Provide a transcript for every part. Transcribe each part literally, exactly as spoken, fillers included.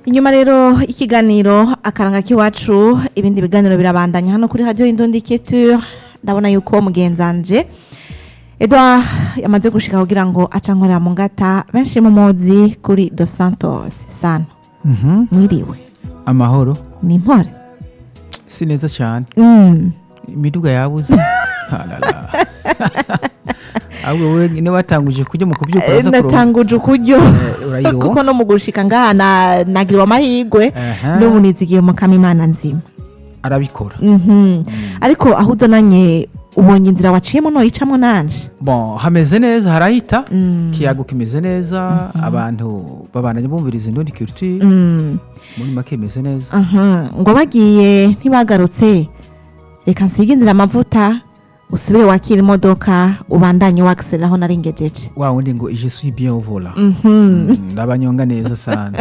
inyuma rero ikiganiro akaranga k'iwacu ibindi biganiro birabandanya hano kuri radio Indundi Culture. Ndabona yuko mugenzanje Edouard yamaze gushika kugira ngo acankorera mu ngata benshi mu mozi kuri Dos Santos sana. Mhm. Mwiriwe. Amahoro. Ni mpore. Si neza cyane. Mm. Imiduga yabuze. Halala. Awe we ne watanguje kujya mu kubyuka za kuro. Natanguje ukujyo. Urayiro. Kuko no mu gushika ngana nagirwa amahigwe no munizigiye mu kamimana nzima. Arabikora. Mhm. Ariko aho uzananye ubonye inzira waciyemo no yicamo nanje. Bon, hameze neza harahita. Mm. Kiyago kimeze neza, mm-hmm. Abantu babandanye bumviriza Indundi Culture. Mm. Muri make meze neza. Aha, ngo bagiye ntibagarutse. Reka nsige inzira amavuta usubire wakira imodoka ubandanye waxeraho naringejeje. Wa wundi ngo je suis bien au volant. Mhm. Ndabanyonga neza sana.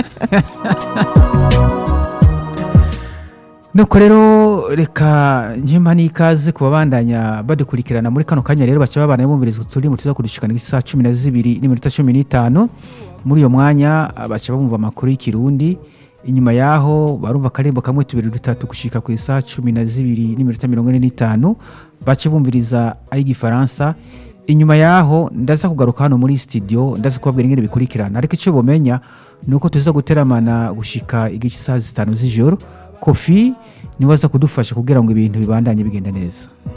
Nuko rero reka nkima nikaze kubabandanya badukurikirana muri kano kanya rero bacha babana bumviriza turi mu tuza kudushikana isaha cumi na zibiri n'iminota cumi n'itanu muri iyo mwanya bacha bumva amakuru y'ikirundi inyuma yaho barumva karembo kamwe tubiri dutatu gushika ku isaha cumi na zibiri n'iminota mirongo ine n'itanu bacha bumviriza ay'igifaransa inyuma yaho ndaza kugaruka hano muri studio ndaza kubabwira ingene bikurikirana ariko icyo bomenya nuko tuza guteramana gushika igice isaha zitanu z'ijoro Kofi niwaza kudufasha kugira ngo ibintu bibandanye bigenda neza.